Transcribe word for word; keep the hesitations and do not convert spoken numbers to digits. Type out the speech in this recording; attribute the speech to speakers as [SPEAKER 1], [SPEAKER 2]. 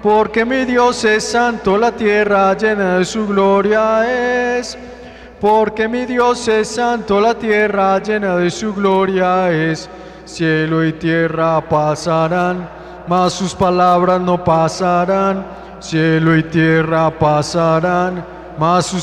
[SPEAKER 1] Porque mi Dios es santo, la tierra llena de su gloria es. Porque mi Dios es santo, la tierra llena de su gloria es. Cielo y tierra pasarán, mas sus palabras no pasarán. Cielo y tierra pasarán, mas sus